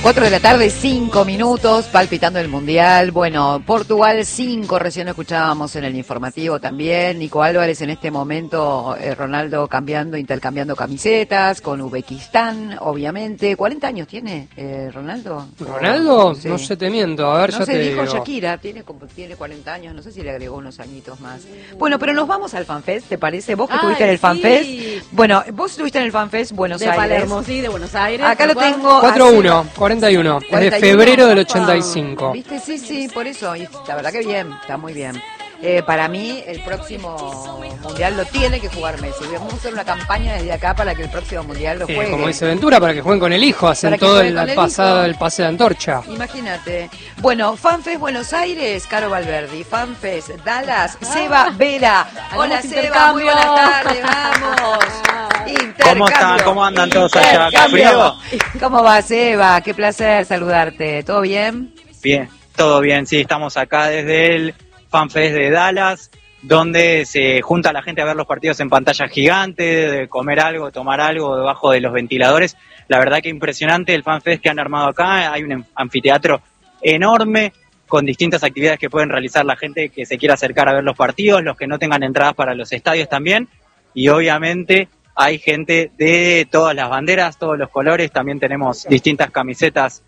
4 de la tarde, 5 minutos, palpitando el Mundial. Bueno, Portugal 5, recién lo escuchábamos en el informativo también. Nico Álvarez en este momento, Ronaldo intercambiando camisetas con Uzbekistán, obviamente. ¿40 años tiene Ronaldo? ¿Ronaldo? Sí. No sé, te miento, a ver, no ya sé, te dijo digo. Shakira, tiene 40 años, no sé si le agregó unos añitos más. Bueno, pero nos vamos al FanFest, ¿te parece? Vos que estuviste en el FanFest. Sí. Bueno, vos estuviste en el FanFest Buenos De Aires. Palermo, sí, de Buenos Aires. Acá lo ¿Cuál? tengo. 4-1, 41, es de 41. febrero del 85. ¿Viste? Sí, por eso. Y la verdad que bien, está muy bien. Para mí, el próximo Mundial lo tiene que jugar Messi. Vamos a hacer una campaña desde acá para que el próximo Mundial lo juegue. Como dice Ventura, para que jueguen con el hijo, hacen Para que todo jueguen con el hijo. el pase de antorcha. Imagínate. Bueno, FanFest Buenos Aires, Caro Valverdi. FanFest Dallas, Seba Vera. Hola, Hagamos Seba, muy buenas tardes, vamos. ¿Cómo están? ¿Cómo andan todos allá? Intercambio. ¿Cómo va, Seba? Qué placer saludarte. ¿Todo bien? Bien, todo bien, sí, estamos acá desde el FanFest de Dallas, donde se junta la gente a ver los partidos en pantalla gigante, de comer algo, tomar algo debajo de los ventiladores. La verdad que impresionante el FanFest que han armado acá. Hay un anfiteatro enorme con distintas actividades que pueden realizar la gente que se quiera acercar a ver los partidos, los que no tengan entradas para los estadios también, y obviamente hay gente de todas las banderas, todos los colores. También tenemos distintas camisetas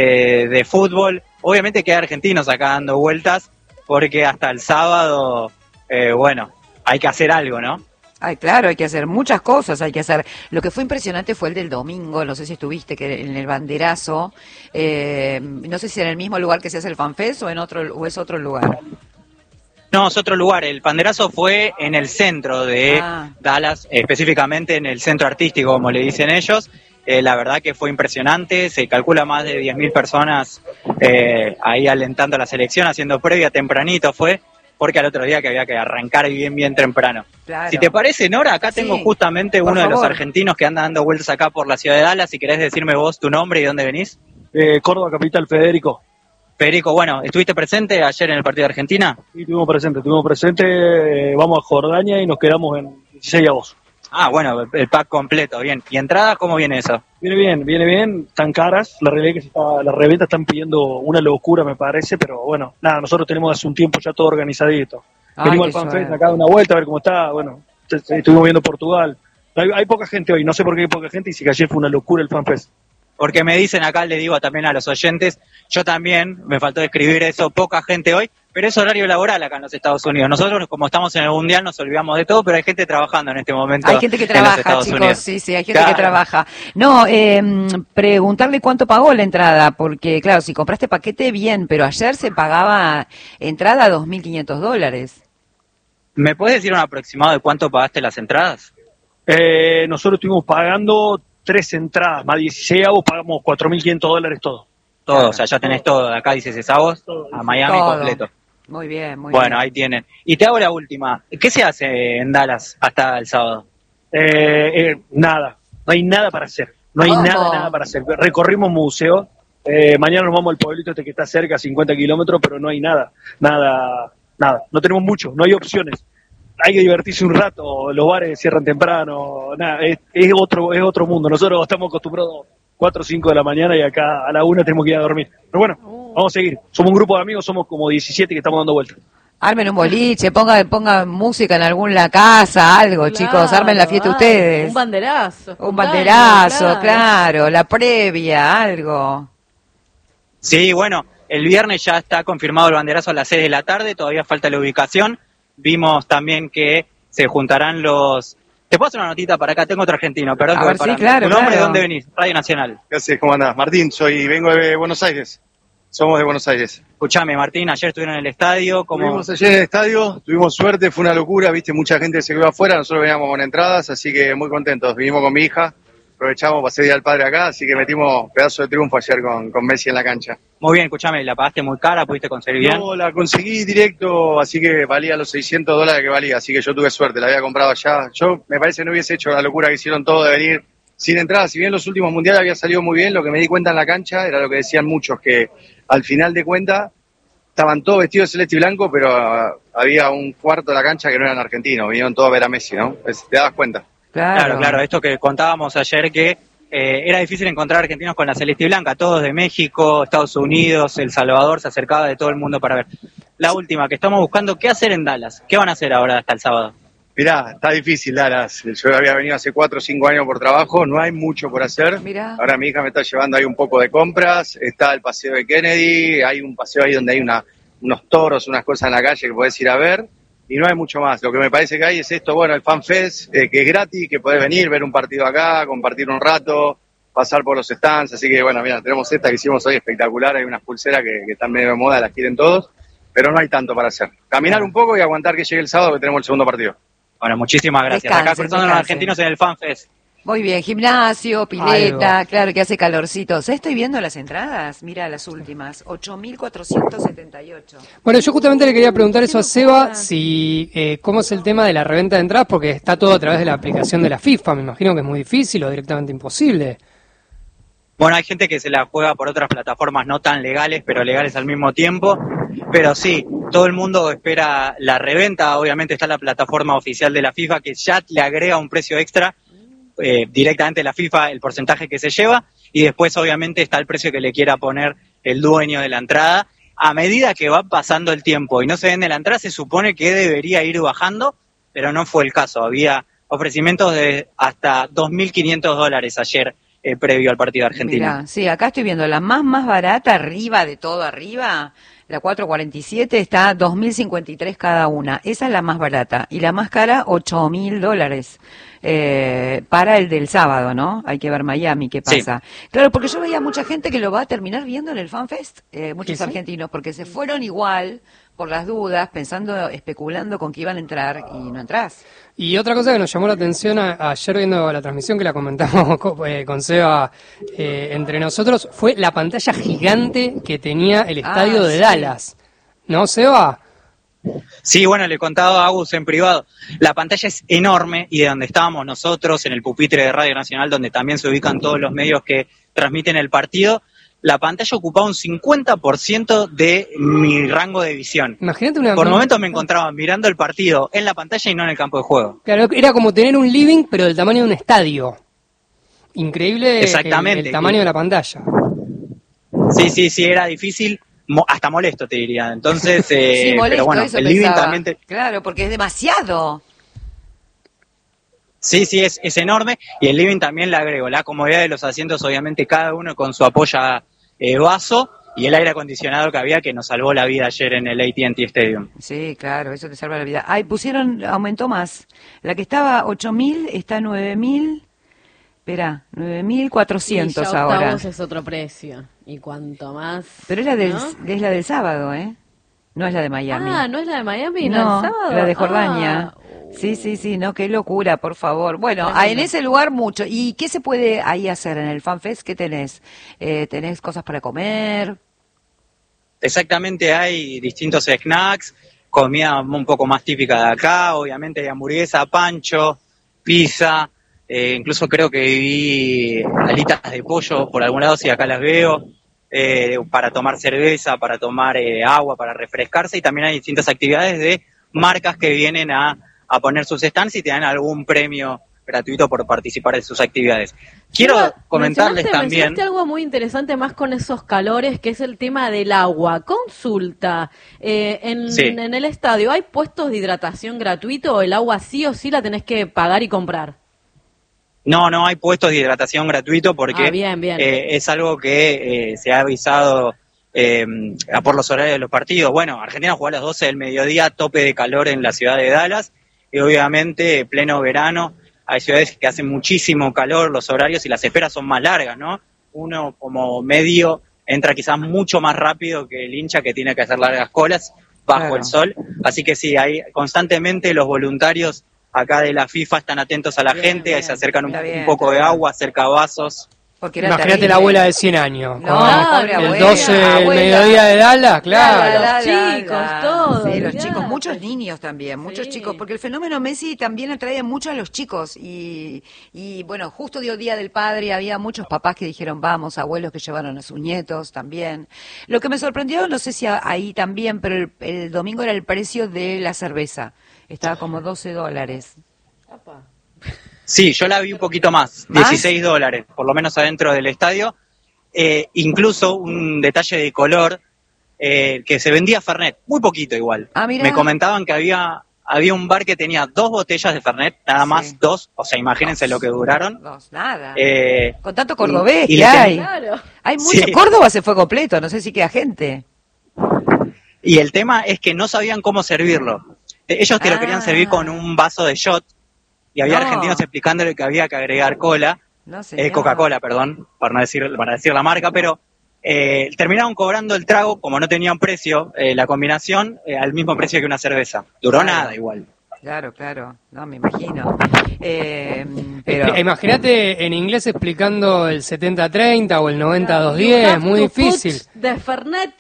de fútbol. Obviamente que hay argentinos acá dando vueltas, porque hasta el sábado, bueno, hay que hacer algo, ¿no? Ay, claro, hay que hacer muchas cosas, hay que hacer. Lo que fue impresionante fue el del domingo, no sé si estuviste, que en el banderazo, no sé si en el mismo lugar que se hace el FanFest o es otro lugar. No, es otro lugar. El banderazo fue en el centro de Dallas, específicamente en el centro artístico, como le dicen ellos. La verdad que fue impresionante. Se calcula más de 10.000 personas ahí alentando a la selección, haciendo previa tempranito fue, porque al otro día que había que arrancar bien temprano. Claro. Si te parece, Nora, acá tengo Sí, justamente por uno de los favor. argentinos que anda dando vueltas acá por la ciudad de Dallas. Si querés decirme vos tu nombre y dónde venís. Córdoba Capital, Federico. Federico, bueno, ¿estuviste presente ayer en el partido de Argentina? Sí, estuvimos presente, vamos a Jordania y nos quedamos en 16 de agosto. Ah, bueno, el pack completo, bien. ¿Y entradas cómo viene eso? Viene bien, están caras, la realidad es que las reventas están pidiendo una locura me parece, pero bueno, nada, nosotros tenemos hace un tiempo ya todo organizadito. Ay, Venimos qué al FanFest suerte. acá de una vuelta a ver cómo está, bueno, estuvimos viendo Portugal. Hay poca gente hoy, no sé por qué hay poca gente y si que ayer fue una locura el FanFest. Porque me dicen acá, le digo también a los oyentes, yo también, me faltó describir eso, poca gente hoy, pero es horario laboral acá en los Estados Unidos. Nosotros, como estamos en el Mundial, nos olvidamos de todo, pero hay gente trabajando en este momento. Hay gente que en los trabaja, Estados chicos, Unidos. sí, hay gente Claro. que trabaja. No, preguntarle cuánto pagó la entrada, porque claro, si compraste paquete, bien, pero ayer se pagaba entrada a $2.500. ¿Me puedes decir un aproximado de cuánto pagaste las entradas? Nosotros estuvimos pagando 3 entradas, más 16 avos, pagamos $4.500 todo. Todo, Claro. o sea, ya tenés todo, de acá dices Esavos a Miami Todo. completo. Muy bien, muy Bueno, bien. ahí tienen. Y te hago la última, ¿qué se hace en Dallas hasta el sábado? Nada, no hay nada para hacer, no hay ¿Cómo? nada para hacer. Recorrimos museos, mañana nos vamos al pueblito este que está cerca, 50 kilómetros, pero no hay nada, no tenemos mucho, no hay opciones. Hay que divertirse un rato, los bares cierran temprano, nada, es otro mundo. Nosotros estamos acostumbrados 4 o 5 de la mañana y acá a la 1 tenemos que ir a dormir. Pero bueno, vamos a seguir. Somos un grupo de amigos, somos como 17 que estamos dando vueltas. Armen un boliche, pongan música en alguna casa, algo, Claro, chicos, armen la fiesta ustedes. Un banderazo. Un banderazo, claro, la previa, algo. Sí, bueno, el viernes ya está confirmado el banderazo a las 6 de la tarde, todavía falta la ubicación. Vimos también que se juntarán los... Te puedo hacer una notita para acá, tengo otro argentino, perdón. A que ver, voy sí, parando. claro, ¿Tu nombre? claro. ¿De dónde venís? Radio Nacional. ¿Qué haces? ¿Cómo andás? Martín, vengo de Buenos Aires. Somos de Buenos Aires. Escuchame, Martín, ayer estuvieron en el estadio, ¿cómo...? Estuvimos ayer en el estadio, tuvimos suerte, fue una locura, viste, mucha gente se quedó afuera, nosotros veníamos con entradas, así que muy contentos. Vinimos con mi hija, aprovechamos, pasé día al padre acá, así que metimos pedazo de triunfo ayer con Messi en la cancha. Muy bien, escuchame, ¿la pagaste muy cara? ¿Pudiste conseguir bien? No, la conseguí directo, así que valía los $600 que valía, así que yo tuve suerte, la había comprado allá. Yo me parece que no hubiese hecho la locura que hicieron todos de venir sin entrada, si bien los últimos mundiales había salido muy bien, lo que me di cuenta en la cancha era lo que decían muchos, que al final de cuentas estaban todos vestidos de celeste y blanco, pero había un cuarto de la cancha que no eran argentinos, vinieron todos a ver a Messi, ¿no? Te das cuenta. Claro, esto que contábamos ayer, que era difícil encontrar argentinos con la celeste y blanca, todos de México, Estados Unidos, El Salvador, se acercaba de todo el mundo para ver. La última que estamos buscando, ¿qué hacer en Dallas? ¿Qué van a hacer ahora hasta el sábado? Mirá, está difícil Dallas. Yo había venido hace 4 o 5 años por trabajo, no hay mucho por hacer. Mirá. Ahora mi hija me está llevando ahí un poco de compras, está el paseo de Kennedy, hay un paseo ahí donde hay unos toros, unas cosas en la calle que podés ir a ver, y no hay mucho más. Lo que me parece que hay es esto, bueno, el Fan Fest, que es gratis, que podés venir, ver un partido acá, compartir un rato, pasar por los stands, así que bueno, mira, tenemos esta que hicimos hoy espectacular, hay unas pulseras que están medio de moda, las quieren todos, pero no hay tanto para hacer. Caminar un poco y aguantar que llegue el sábado que tenemos el segundo partido. Bueno, muchísimas gracias. Descansen, Acá cruzando los descansen. argentinos en el Fan Fest. Muy bien, gimnasio, pileta, Algo. claro que hace calorcito. ¿Se estoy viendo las entradas? Mira las últimas, 8.478. Bueno, yo justamente le quería preguntar eso a Seba, si cómo es el tema de la reventa de entradas, porque está todo a través de la aplicación de la FIFA. Me imagino que es muy difícil o directamente imposible. Bueno, hay gente que se la juega por otras plataformas no tan legales, pero legales al mismo tiempo. Pero sí, todo el mundo espera la reventa. Obviamente está la plataforma oficial de la FIFA que ya le agrega un precio extra directamente la FIFA, el porcentaje que se lleva. Y después obviamente está el precio que le quiera poner el dueño de la entrada. A medida que va pasando el tiempo y no se vende la entrada, se supone que debería ir bajando, pero no fue el caso. Había ofrecimientos de hasta $2.500 ayer. Previo al partido argentino. Mirá, sí, acá estoy viendo la más barata, arriba de todo arriba, la 447 está $2.053 cada una. Esa es la más barata. Y la más cara, $8.000. Para el del sábado, ¿no? Hay que ver Miami, qué pasa. Sí. Claro, porque yo veía mucha gente que lo va a terminar viendo en el Fan Fest, muchos ¿Sí? argentinos, porque se fueron igual por las dudas, pensando, especulando con que iban a entrar y no entrás. Y otra cosa que nos llamó la atención ayer viendo la transmisión que la comentamos con Seba entre nosotros, fue la pantalla gigante que tenía el estadio de Dallas. ¿No, Seba? Sí, bueno, le contaba a Agus en privado. La pantalla es enorme y de donde estábamos nosotros, en el pupitre de Radio Nacional, donde también se ubican todos los medios que transmiten el partido, la pantalla ocupaba un 50% de mi rango de visión. Imagínate una... Por momentos me encontraba mirando el partido en la pantalla y no en el campo de juego. Claro, era como tener un living, pero del tamaño de un estadio. Increíble. Exactamente. El tamaño de la pantalla. Sí, era difícil, hasta molesto te diría. Entonces, sí, molesto, pero bueno, eso el living pensaba. también Claro, porque es demasiado. Sí, es enorme, y el living también le agrego la comodidad de los asientos, obviamente cada uno con su apoya vaso, y el aire acondicionado que había, que nos salvó la vida ayer en el AT&T Stadium. Sí, claro, eso te salva la vida. Ay, aumentó más. La que estaba 8.000 está 9.000. Espera, 9.400 ahora. Octavos es otro precio. Y cuanto más. Pero es la del sábado, ¿eh? No es la de Miami. Ah, ¿no es la de Miami? No, ¿La del sábado? la de Jordania. Sí, no, qué locura, por favor. Bueno, en ese lugar mucho. ¿Y qué se puede ahí hacer en el Fan Fest? ¿Qué tenés? ¿Tenés cosas para comer? Exactamente, hay distintos snacks, comida un poco más típica de acá, obviamente hay hamburguesa, pancho, pizza, incluso creo que vi alitas de pollo por algún lado, si acá las veo, para tomar cerveza, para tomar agua, para refrescarse, y también hay distintas actividades de marcas que vienen a poner sus stands y te dan algún premio gratuito por participar en sus actividades. Quiero comentarles también... Mencionaste algo muy interesante más con esos calores, que es el tema del agua. Consulta, en el estadio, ¿hay puestos de hidratación gratuito o el agua sí o sí la tenés que pagar y comprar? No hay puestos de hidratación gratuito porque bien. es algo que se ha avisado por los horarios de los partidos. Bueno, Argentina juega a las 12 del mediodía, tope de calor en la ciudad de Dallas, y obviamente pleno verano. Hay ciudades que hacen muchísimo calor, los horarios y las esperas son más largas, ¿no? Uno como medio entra quizás mucho más rápido que el hincha que tiene que hacer largas colas bajo el sol. Así que sí, hay constantemente los voluntarios acá de la FIFA están atentos a la gente, se acercan un poco de agua, acerca vasos. Imagínate la abuela de 100 años. No, pobre el abuela, 12 del mediodía de Dallas, claro. Los chicos, todos. Sí, los chicos, muchos niños también, muchos chicos, porque el fenómeno Messi también atrae mucho a los chicos. Y bueno, justo dio Día del Padre, había muchos papás que dijeron vamos, abuelos que llevaron a sus nietos también. Lo que me sorprendió, no sé si ahí también, pero el domingo era el precio de la cerveza. Estaba como $12. Sí, yo la vi un poquito más, $16, por lo menos adentro del estadio. Incluso un detalle de color, que se vendía Fernet, muy poquito igual. Me comentaban que había un bar que tenía 2 botellas de Fernet, nada más 2, o sea, imagínense lo que duraron. Nada. Con tanto cordobés y que hay. Claro. Hay mucho. Sí. Córdoba se fue completo, no sé si queda gente. Y el tema es que no sabían cómo servirlo. Ellos te lo querían servir con un vaso de shot, y había argentinos explicándole que había que agregar cola, Coca-Cola, perdón, para decir la marca, pero terminaron cobrando el trago, como no tenían precio, la combinación, al mismo precio que una cerveza. Duró nada igual. Claro, no, me imagino. Pero... Imagínate en inglés explicando el 70-30 o el 90-210, es muy difícil. De Fernet.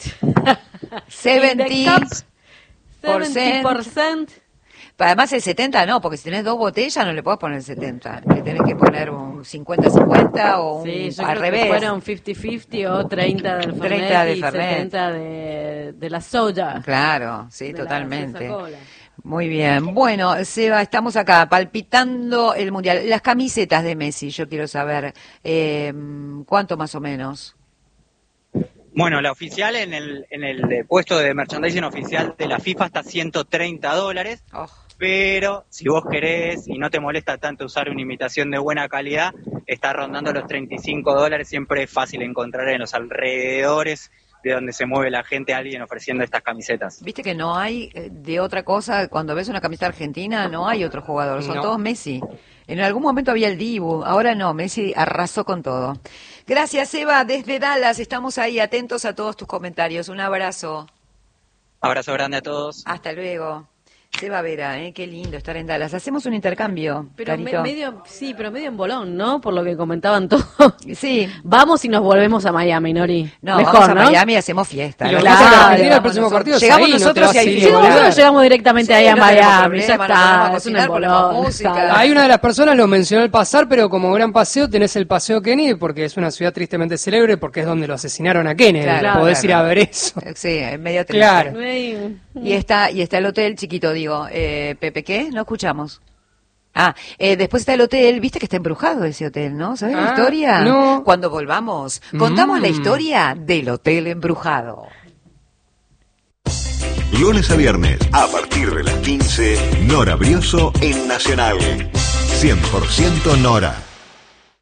70%. Además el 70 no, porque si tenés 2 botellas no le podés poner 70. Le tenés que poner un 50-50 o un yo al creo revés. Que fueron 50-50 o 30 del Fernet 30 de y Fernet. 70 de la soda. Claro, sí, totalmente. Muy bien. Bueno, Seba, estamos acá palpitando el Mundial. Las camisetas de Messi, yo quiero saber, ¿cuánto más o menos? Bueno, la oficial en el puesto de merchandising oficial de la FIFA está $130, pero si vos querés y no te molesta tanto usar una imitación de buena calidad, está rondando los $35. Siempre es fácil encontrar en los alrededores de donde se mueve la gente alguien ofreciendo estas camisetas. Viste que no hay de otra cosa, cuando ves una camiseta argentina no hay otro jugador, son todos Messi. En algún momento había el Dibu, ahora no, Messi arrasó con todo. Gracias, Eva, desde Dallas, estamos ahí atentos a todos tus comentarios. Un abrazo. Abrazo grande a todos. Hasta luego. Seba Vera, qué lindo estar en Dallas. Hacemos un intercambio, pero Carito. medio en bolón, ¿no? Por lo que comentaban todos. Sí. Vamos y nos volvemos a Miami, Nori. No, mejor, vamos a ¿no? Miami y hacemos fiesta. Y el próximo partido llegamos ahí, nosotros y ahí nosotros llegamos directamente ahí a Miami. Ya está, es un bolón. Hay una de las personas, lo mencionó al pasar, pero como gran paseo tenés el Paseo Kennedy, porque es una ciudad tristemente célebre, porque es donde lo asesinaron a Kennedy. Podés ir a ver eso. Sí, es medio triste. Claro. Y está el hotel chiquito, digo, Pepe, ¿qué? No escuchamos. Después está el hotel, viste que está embrujado ese hotel, ¿no? ¿Sabés la historia? No. Cuando volvamos, contamos la historia del hotel embrujado. Lunes a viernes, a partir de las 15, Nora Brioso en Nacional. 100% Nora.